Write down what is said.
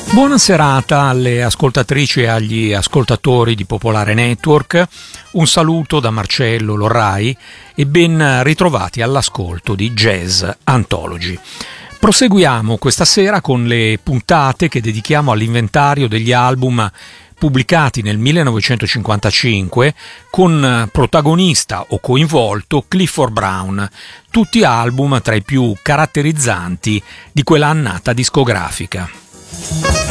Buona serata alle ascoltatrici e agli ascoltatori di Popolare Network, un saluto da Marcello Lorrai e ben ritrovati all'ascolto di Jazz Anthology. Proseguiamo questa sera con le puntate che dedichiamo all'inventario degli album pubblicati nel 1955 con protagonista o coinvolto Clifford Brown, tutti album tra i più caratterizzanti di quella annata discografica.